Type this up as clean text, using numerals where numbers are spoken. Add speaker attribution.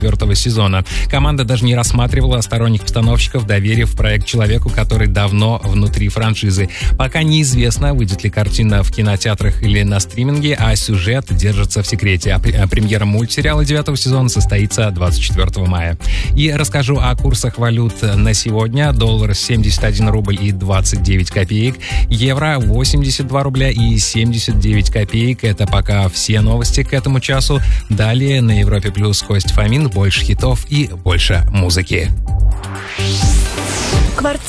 Speaker 1: 4-го сезона. Команда даже не рассматривала сторонних постановщиков, доверив проект человеку, который давно внутри франшизы. Пока неизвестно, выйдет ли картина в кинотеатрах или на стриминге, а сюжет держится в секрете. Премьера мультсериала 9-го сезона состоится 24 мая. И расскажу о курсах валют на сегодня. Доллар 71 рубль и 29 копеек. Евро 82 рубля и 79 копеек. Это пока все новости к этому часу. Далее на Европе Плюс Кость Фомин. Больше хитов и больше музыки.
Speaker 2: Квартира.